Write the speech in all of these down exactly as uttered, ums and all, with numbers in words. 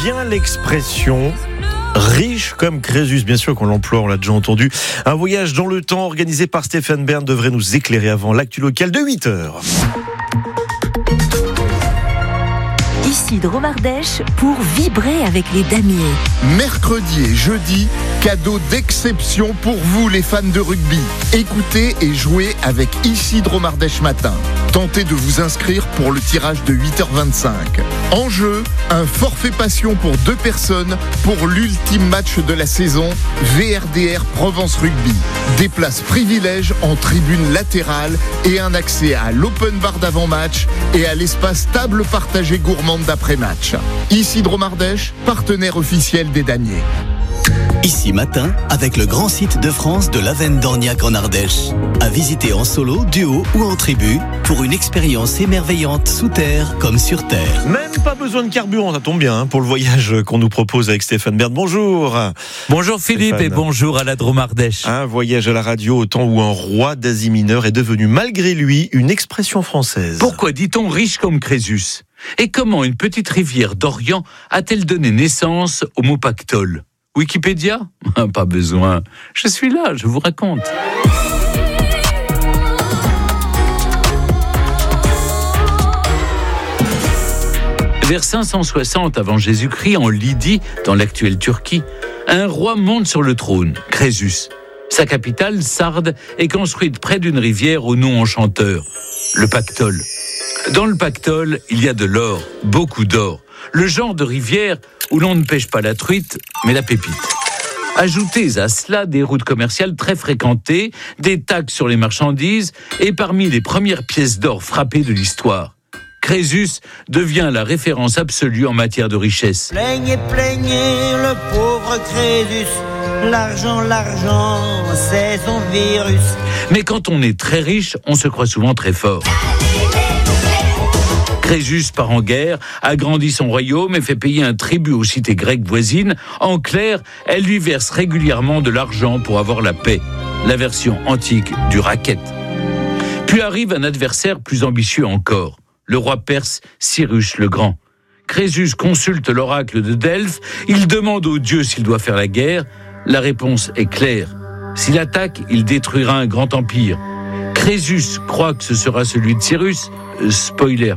bien l'expression riche comme Crésus, bien sûr qu'on l'emploie, on l'a déjà entendu. Un voyage dans le temps organisé par Stéphane Bern devrait nous éclairer avant l'actu locale de huit heures. Ici Dromardèche pour vibrer avec les damiers. Mercredi et jeudi, cadeau d'exception pour vous les fans de rugby. Écoutez et jouez avec Ici Dromardèche Matin. Tentez de vous inscrire pour le tirage de huit heures vingt-cinq. En jeu, un forfait passion pour deux personnes pour l'ultime match de la saison, V R D R Provence Rugby. Des places privilèges en tribune latérale et un accès à l'open bar d'avant-match et à l'espace table partagée gourmande d'après-match. Ici Dromardèche, partenaire officiel des damiers. Ici Matin, avec le grand site de France de l'Avenne d'Orniac en Ardèche. À visiter en solo, duo ou en tribu pour une expérience émerveillante sous terre comme sur terre. Même pas besoin de carburant, ça tombe bien hein, pour le voyage qu'on nous propose avec Stéphane Bern. Bonjour. Bonjour Philippe Stéphane. Et bonjour à la Dromardèche. Un voyage à la radio au temps où un roi d'Asie mineure est devenu malgré lui une expression française. Pourquoi dit-on riche comme Crésus ? Et comment une petite rivière d'Orient a-t-elle donné naissance au mot pactole ? Wikipédia ? Pas besoin. Je suis là, je vous raconte. Vers cinq cent soixante avant Jésus-Christ, en Lydie, dans l'actuelle Turquie, un roi monte sur le trône, Crésus. Sa capitale, Sardes, est construite près d'une rivière au nom enchanteur, le Pactole. Dans le Pactole, il y a de l'or, beaucoup d'or. Le genre de rivière où l'on ne pêche pas la truite, mais la pépite. Ajoutez à cela des routes commerciales très fréquentées, des taxes sur les marchandises et parmi les premières pièces d'or frappées de l'histoire. Crésus devient la référence absolue en matière de richesse. Plaignez, plaignez le pauvre Crésus, l'argent, l'argent, c'est son virus. Mais quand on est très riche, on se croit souvent très fort. Crésus part en guerre, agrandit son royaume et fait payer un tribut aux cités grecques voisines. En clair, elle lui verse régulièrement de l'argent pour avoir la paix. La version antique du racket. Puis arrive un adversaire plus ambitieux encore, le roi perse Cyrus le Grand. Crésus consulte l'oracle de Delphes, il demande aux dieux s'il doit faire la guerre. La réponse est claire. S'il attaque, il détruira un grand empire. Crésus croit que ce sera celui de Cyrus. Euh, spoiler.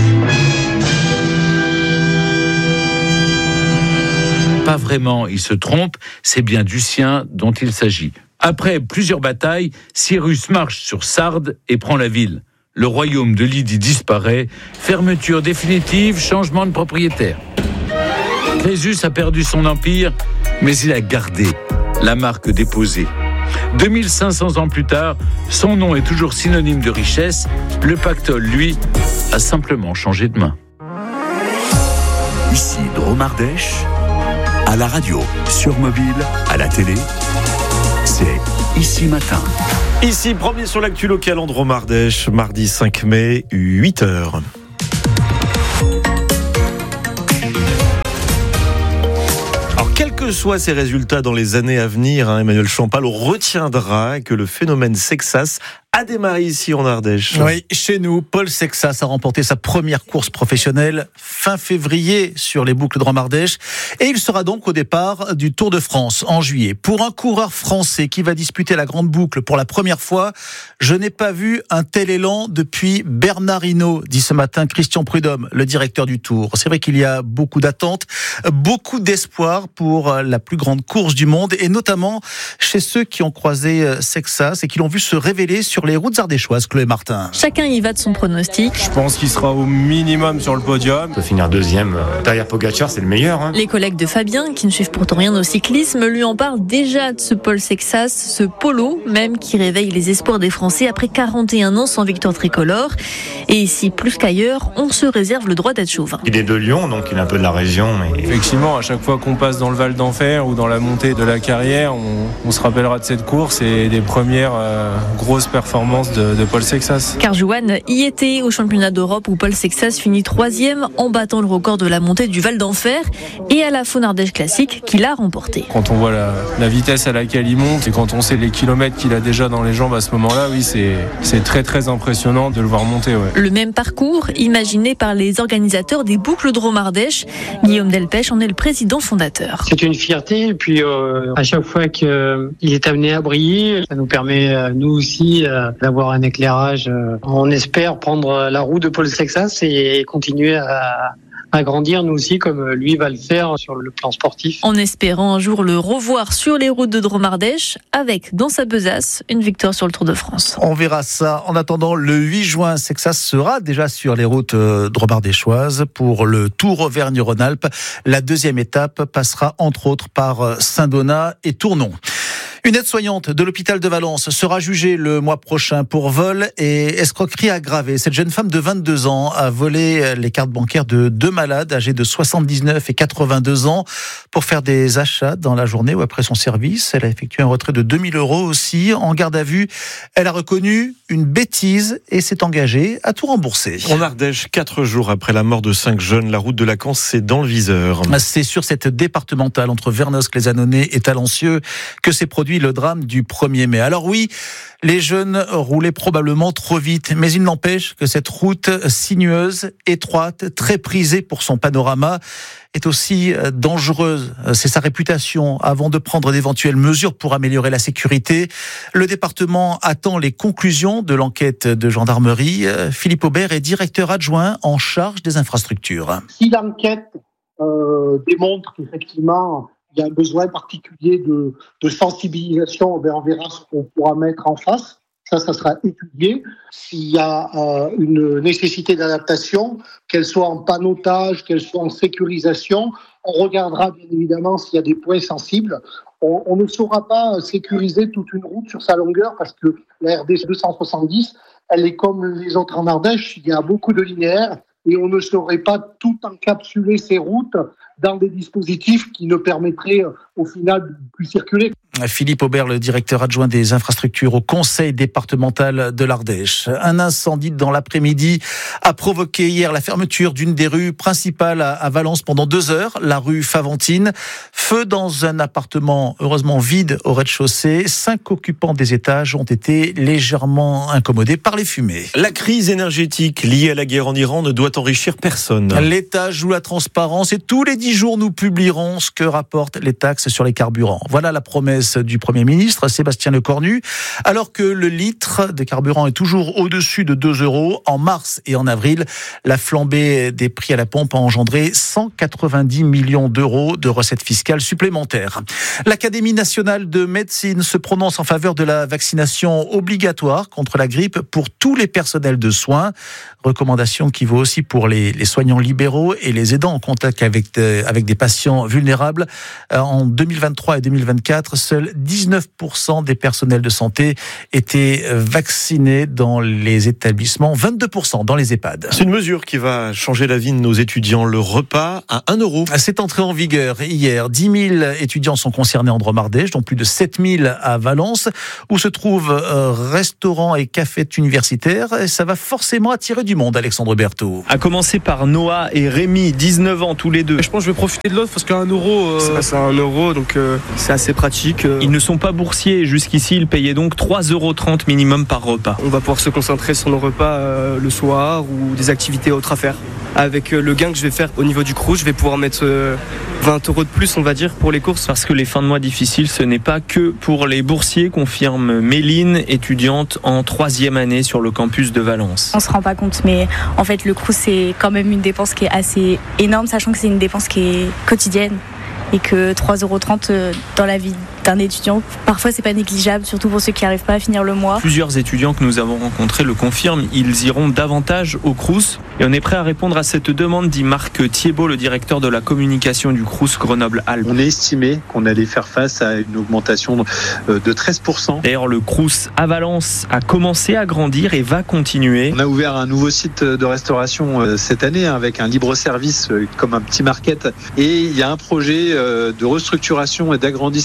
Pas vraiment, il se trompe, c'est bien du sien dont il s'agit. Après plusieurs batailles, Cyrus marche sur Sardes et prend la ville. Le royaume de Lydie disparaît, fermeture définitive, changement de propriétaire. Crésus a perdu son empire, mais il a gardé la marque déposée. deux mille cinq cents ans plus tard, son nom est toujours synonyme de richesse. Le Pactole, lui, a simplement changé de main. Ici Dromardèche, à la radio, sur mobile, à la télé, c'est Ici Matin. Ici, premier sur l'actu locale en Dromardèche, mardi cinq mai, huit heures. Quels que soient ses résultats dans les années à venir, hein, Emmanuel Champal retiendra que le phénomène Sexas a démarré ici en Ardèche. Oui, chez nous, Paul Sexas a remporté sa première course professionnelle fin février sur les boucles de Dromardèche et il sera donc au départ du Tour de France en juillet. Pour un coureur français qui va disputer la grande boucle pour la première fois, je n'ai pas vu un tel élan depuis Bernard Hinault, dit ce matin Christian Prudhomme, le directeur du Tour. C'est vrai qu'il y a beaucoup d'attentes, beaucoup d'espoir pour la plus grande course du monde et notamment chez ceux qui ont croisé Sexas et qui l'ont vu se révéler sur les routes ardéchoises. Chloé Martin. Chacun y va de son pronostic. Je pense qu'il sera au minimum sur le podium. Il peut finir deuxième derrière Pogacar, c'est le meilleur. Hein. Les collègues de Fabien, qui ne suivent pourtant rien au cyclisme, lui en parlent déjà de ce Paul Sexas, ce polo même qui réveille les espoirs des Français après quarante et un ans sans victoire tricolore. Et ici, plus qu'ailleurs, on se réserve le droit d'être chauvin. Il est de Lyon, donc il est un peu de la région. Mais... Effectivement, à chaque fois qu'on passe dans le Val d'Enfer ou dans la montée de la carrière, on, on se rappellera de cette course et des premières euh, grosses performances performances de, de Paul Sexas. Car Johan y était au championnat d'Europe où Paul Sexas finit troisième en battant le record de la montée du Val d'Enfer et à la Faune Ardèche Classique qu'il a remporté. Quand on voit la, la vitesse à laquelle il monte et quand on sait les kilomètres qu'il a déjà dans les jambes à ce moment-là, oui, c'est, c'est très très impressionnant de le voir monter. Ouais. Le même parcours imaginé par les organisateurs des boucles Drôme-Ardèche. Guillaume Delpech en est le président fondateur. C'est une fierté et puis euh, à chaque fois qu'il est amené à briller, ça nous permet euh, nous aussi euh, d'avoir un éclairage. Euh, on espère prendre la roue de Paul Sexas et continuer à à grandir nous aussi comme lui va le faire sur le plan sportif. En espérant un jour le revoir sur les routes de Drôme-Ardèche avec dans sa besace une victoire sur le Tour de France. On verra ça. En attendant, le huit juin, Sexas sera déjà sur les routes drôme-ardéchoises pour le Tour Auvergne-Rhône-Alpes. La deuxième étape passera entre autres par Saint-Donat et Tournon. Une aide-soignante de l'hôpital de Valence sera jugée le mois prochain pour vol et escroquerie aggravée. Cette jeune femme de vingt-deux ans a volé les cartes bancaires de deux malades âgés de soixante-dix-neuf et quatre-vingt-deux ans pour faire des achats dans la journée ou après son service. Elle a effectué un retrait de deux mille euros aussi. En garde à vue, elle a reconnu une bêtise et s'est engagée à tout rembourser. En Ardèche, quatre jours après la mort de cinq jeunes, la route de Lacan, c'est dans le viseur. C'est sur cette départementale entre Vernosque-les-Annonay et Talencieux que s'est produit le drame du premier mai. Alors oui, les jeunes roulaient probablement trop vite, mais il n'empêche que cette route sinueuse, étroite, très prisée pour son panorama, est aussi dangereuse. C'est sa réputation. Avant de prendre d'éventuelles mesures pour améliorer la sécurité, le département attend les conclusions de l'enquête de gendarmerie. Philippe Aubert est directeur adjoint en charge des infrastructures. Si l'enquête euh, démontre qu'effectivement il y a un besoin particulier de, de sensibilisation, ben on verra ce qu'on pourra mettre en face. Ça, ça sera étudié. S'il y a euh, une nécessité d'adaptation, qu'elle soit en panneautage, qu'elle soit en sécurisation, on regardera bien évidemment s'il y a des points sensibles. On, on ne saura pas sécuriser toute une route sur sa longueur parce que la R D deux cent soixante-dix, elle est comme les autres en Ardèche, il y a beaucoup de linéaires et on ne saurait pas tout encapsuler ces routes dans des dispositifs qui ne permettraient au final de plus circuler. Philippe Aubert, le directeur adjoint des infrastructures au conseil départemental de l'Ardèche. Un incendie dans l'après-midi a provoqué hier la fermeture d'une des rues principales à Valence pendant deux heures, la rue Faventine. Feu dans un appartement heureusement vide au rez-de-chaussée. Cinq occupants des étages ont été légèrement incommodés par les fumées. La crise énergétique liée à la guerre en Iran ne doit enrichir personne. L'État joue la transparence et tous les dix jours nous publierons ce que rapportent les taxes sur les carburants. Voilà la promesse du Premier ministre, Sébastien Lecornu, alors que le litre de carburant est toujours au-dessus de deux euros. En mars et en avril, la flambée des prix à la pompe a engendré cent quatre-vingt-dix millions d'euros de recettes fiscales supplémentaires. L'Académie nationale de médecine se prononce en faveur de la vaccination obligatoire contre la grippe pour tous les personnels de soins. Recommandation qui vaut aussi pour les, les soignants libéraux et les aidants en contact avec, avec des patients vulnérables. En deux mille vingt-trois et deux mille vingt-quatre, seuls dix-neuf pour cent des personnels de santé étaient vaccinés dans les établissements, vingt-deux pour cent dans les EHPAD. C'est une mesure qui va changer la vie de nos étudiants. Le repas à un euro. C'est entré en vigueur hier. dix mille étudiants sont concernés en Drôme-Ardèche, dont plus de sept mille à Valence, où se trouvent euh, restaurants et cafés universitaires. Et ça va forcément attirer du monde, Alexandre Berthaud. À commencer par Noah et Rémi, dix-neuf ans tous les deux. Je pense que je vais profiter de l'autre parce qu'à un euro, euh, c'est à un euro, donc euh, c'est assez pratique. Ils ne sont pas boursiers. Jusqu'ici, ils payaient donc trois euros trente minimum par repas. On va pouvoir se concentrer sur nos repas euh, le soir ou des activités autres à faire. Avec euh, le gain que je vais faire au niveau du crew, je vais pouvoir mettre euh, vingt euros de plus, on va dire, pour les courses. Parce que les fins de mois difficiles, ce n'est pas que pour les boursiers, confirme Méline, étudiante en troisième année sur le campus de Valence. On se rend pas compte, mais en fait, le crew, c'est quand même une dépense qui est assez énorme, sachant que c'est une dépense qui est quotidienne. Et que trois euros trente dans la vie d'un étudiant, parfois c'est pas négligeable, surtout pour ceux qui n'arrivent pas à finir le mois. Plusieurs étudiants que nous avons rencontrés le confirment, ils iront davantage au Crous. Et on est prêt à répondre à cette demande, dit Marc Thiebaud, le directeur de la communication du Crous Grenoble-Alpes. On a estimé qu'on allait faire face à une augmentation de treize pour cent. D'ailleurs, le Crous à Valence a commencé à grandir et va continuer. On a ouvert un nouveau site de restauration cette année avec un libre-service comme un petit market. Et il y a un projet de restructuration et d'agrandissement du restaurant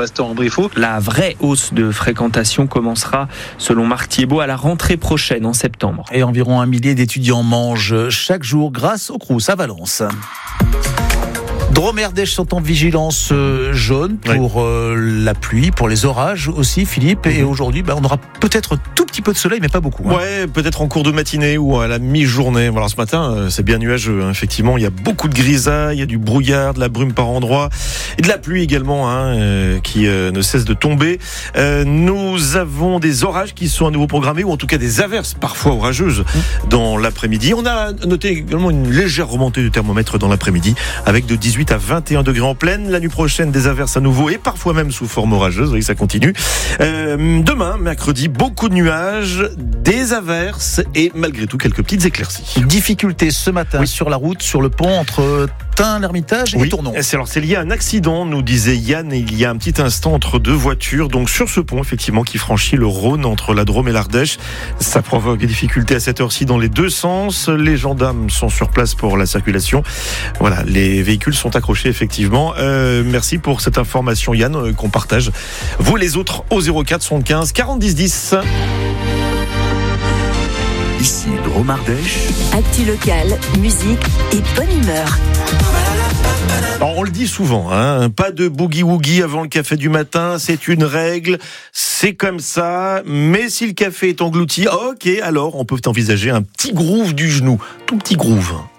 Saint-Pastor-en-Briffault. La vraie hausse de fréquentation commencera, selon Marc Thiebaud, à la rentrée prochaine, en septembre. Et environ un millier d'étudiants mangent chaque jour grâce au Crous à Valence. Drôme et Ardèche sont en vigilance jaune pour oui. euh, la pluie, pour les orages aussi, Philippe. Et aujourd'hui, bah, on aura peut-être un tout petit peu de soleil, mais pas beaucoup. Hein. Ouais, peut-être en cours de matinée ou à la mi-journée. Alors ce matin, c'est bien nuageux. Hein. Effectivement, il y a beaucoup de grisailles, il y a du brouillard, de la brume par endroits et de la pluie également, hein, euh, qui euh, ne cesse de tomber. Euh, nous avons des orages qui sont à nouveau programmés, ou en tout cas des averses parfois orageuses dans l'après-midi. On a noté également une légère remontée du thermomètre dans l'après-midi, avec de dix-huit à vingt et un degrés en pleine. La nuit prochaine, des averses à nouveau et parfois même sous forme orageuse. Vous voyez, ça continue. Euh, demain, mercredi, beaucoup de nuages, des averses et malgré tout quelques petites éclaircies. Difficulté ce matin oui. sur la route, sur le pont entre Tain, l'Ermitage et oui. Tournon. C'est, alors, c'est lié à un accident, nous disait Yann, il y a un petit instant, entre deux voitures. Donc sur ce pont, effectivement, qui franchit le Rhône entre la Drôme et l'Ardèche. Ça provoque des difficultés à cette heure-ci dans les deux sens. Les gendarmes sont sur place pour la circulation. Voilà, les véhicules sont accrochés, effectivement. Euh, merci pour cette information, Yann, euh, qu'on partage. Vous les autres au zéro quatre soixante-quinze quarante dix dix. Ici Drôme Ardèche. Actu locale, musique et bonne humeur. Alors on le dit souvent, hein, pas de boogie-woogie avant le café du matin, c'est une règle, c'est comme ça, mais si le café est englouti, ok, alors on peut envisager un petit groove du genou, tout petit groove.